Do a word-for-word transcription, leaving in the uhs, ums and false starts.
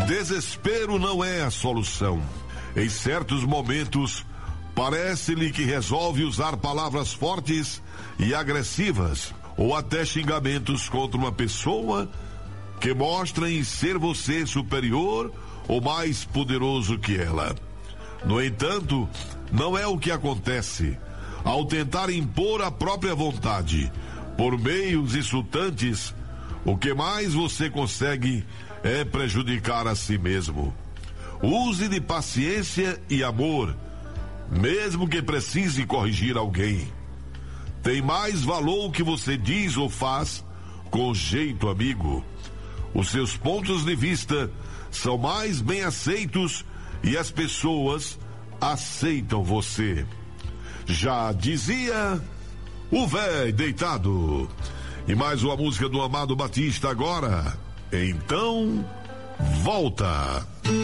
Desespero não é a solução. Em certos momentos, parece-lhe que resolve usar palavras fortes e agressivas, ou até xingamentos contra uma pessoa que mostrem ser você superior ou mais poderoso que ela. No entanto, não é o que acontece. Ao tentar impor a própria vontade por meios insultantes, o que mais você consegue é prejudicar a si mesmo. Use de paciência e amor, mesmo que precise corrigir alguém. Tem mais valor o que você diz ou faz com jeito amigo. Os seus pontos de vista são mais bem aceitos e as pessoas aceitam você. Já dizia o véi deitado. E mais uma música do Amado Batista agora. Então, volta.